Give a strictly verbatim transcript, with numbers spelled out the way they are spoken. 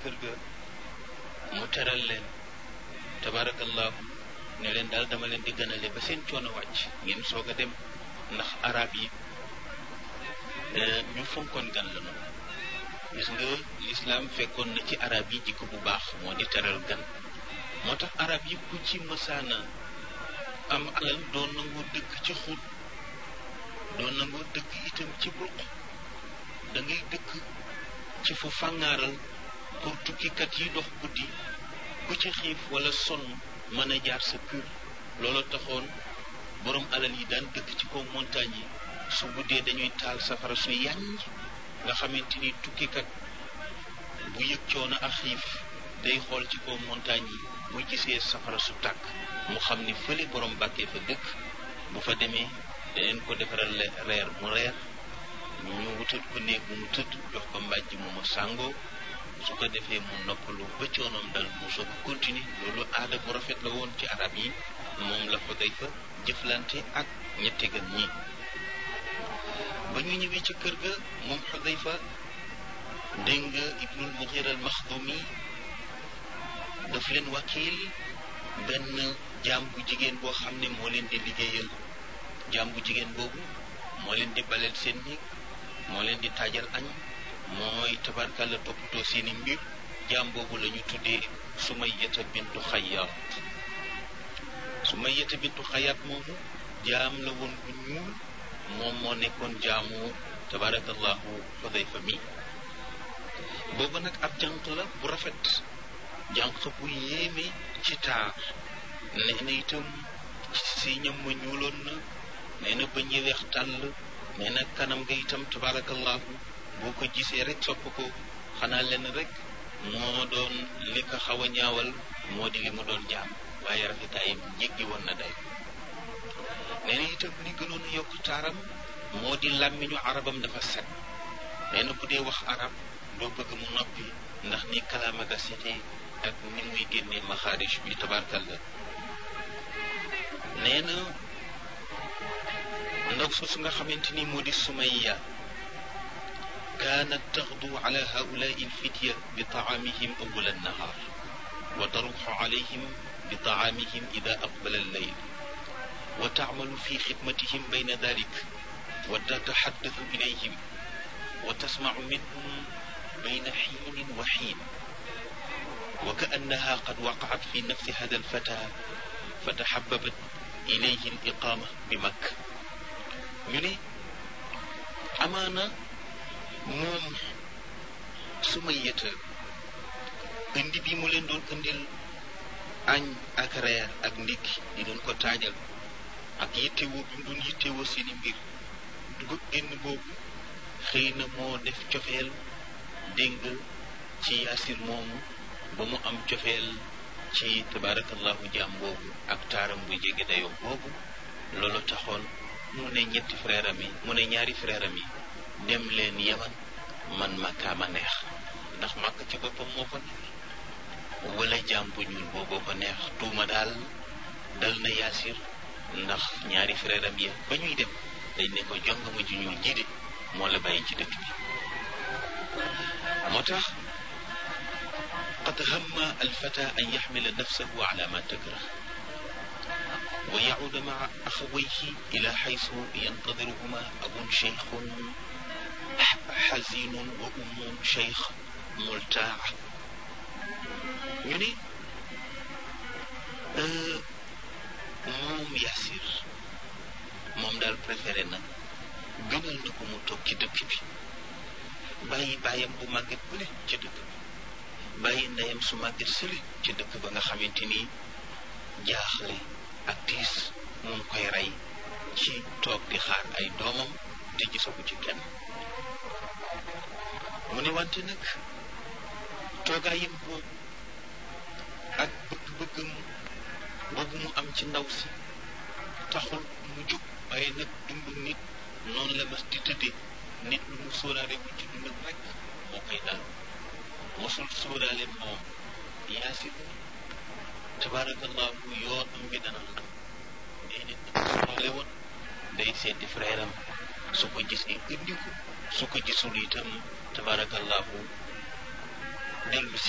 kër ga mu teral leen tabarakallahu ne leen daal dama leen di gënale ba seen coono wàcc ngeen soog a dem ndax arab yi ñu fonkoon gan la noonu gis nga lislaam fekkoon na ci arab yi jikko bu baax moo di teral gan moo tax arab yi ku ci mësaana am alal doon nangoo dëkk ci xut doon nangoo dëkk itam ci ruq da ngay dëkk ci fu fàngaaral pour tukkikat yi dox guddi ku ci xiif wala sonn mën a jaar sa kër loolu taxoon borom alal yi daan dëkk ci kaw montagne yi su guddee dañuy taal safara su yàññ nga xamante ni tukkikat bu yëg coono ak xiif day xool ci kaw montagne yi bu gisee safara su tàkk mu xam ni fële borom bàkkee fa dëkk bu fa demee daneen ko defaral reer mu reer ñu wutal ko néeg bu mu tëdd jox ko mbàjj mu mu sàngoo su ko defee mu noppalu ba coonoom dal mu soog a continuer loolu aada bu rafet la woon ci arab yi moom la fa day fa jëflante ak ñetti gan ñi ba ñu ñëwee ci kër ga moom Xudayfa dégg nga Ibnul Mughira al Maxdumi daf leen wakiil benn jaam bu jigéen boo xam ne moo leen di liggéeyal jaam bu jigéen boobu moo leen di baleel seen néeg moo leen di taajal añ mooy tabarkàlla toppatoo seeni mbir jaam boobu la ñu tuddee Sumayyata bintu Xayyaat Sumayyata bintu Xayyaat moomu jaam la woon bu ñuul moom moo nekkoon jaamu tabarakallahu Xudayfa mi boobu nag ab jànq la bu rafet jànq bu yéeme ci taar nee na itam si ñam ma ñuuloon na nee na ba ñu weex tàll nee na kanam nga itam tabarakallahu boo ko gisee rek sopp ko xanaa lenn rek moo doon li ko xaw a ñaawal moo di li mu doon jaam waaye rafetaayam jéggi woon na day nee na itam li gënoon a yokk taaram moo di làmmiñu arabam dafa set nee na bu dee wax arab doo bëgg mu noppi ndax ni kalaama ga setee ak ni muy génnee maxaarij bi tabarkalla nee na ndaw soosu nga xamante ni moo di Sumayya kaanat taxdu ala haulaai alfitya bi taamihim awwala annahaar wa taruxu alayhim bi taamihim ida aqbala allayl wa taamalu fi xidmatihim bayna dalik wa tataxaddathu ilayhim wa tasmacu minhum bayna xiinin wa xiin wa kaannaha qad waqacat fi nafsi hada alfata fa taxababat ilayhi aliqaama bi Makka ñu ne amaana moom Sumayyata indi bi mu leen doon indil añ ak reer ak ndékki di doon ko taajal ak yittewoo bi mu doon yittewoo seeni mbir dugub génn boobu xëy na moo def cofeel dégg ci Yaasir moomu ba mu am cofeel ci tabarakallahu jaam boobu ak taaram bu jege dayoo boobu loolu taxoon mu ne ñetti frère am yi mu ne ñaari frère am yi dem leen Yaman man Makka ma neex ndax Makka ci boppam moo ko neex wala jaam bu ñuul booboo ko neex tuuma daal dal na Yaasir ndax ñaari frère am yi ba ñuy dem dañ ne ko jongama ju ñuul ji de moo la bàyyi ci dëkk bi moo tax qad hamma alfata an yaxmila nafsahu ala ma takrah wa yacuuda maca axawayhi ila xaysu yantadiruhuma abun cheikhun xazinun wa ummun cheikh multaa ñu ne moom Yaasir moom daal préféré na gënal na ko mu toog ci dëkk bi bàyyi bàyyam bu màgget bële ca dëkk bi bàyyi ndeyam su màgget sële ca dëkk ba nga xamante ni jaaxle ak tiis mu ngi koy rey ci toog di xaar ay doomam te gisagu ci kenn mu ne wante nag toogaayam boobu ak bëgg-bëggam boobu mu am ci ndaw si taxul mu jóg waaye nag dundu nit noonu la mas di tëddee nit lu mu sóoraale bu ci dundam rek moo koy daal mosul sóoraale moom Yaasir tabarakallahu yoon am bi dana xam day nit sóoraale woon day seeti frère am su ko gisee indi ko su ko gisul itam tabarakallahu dellu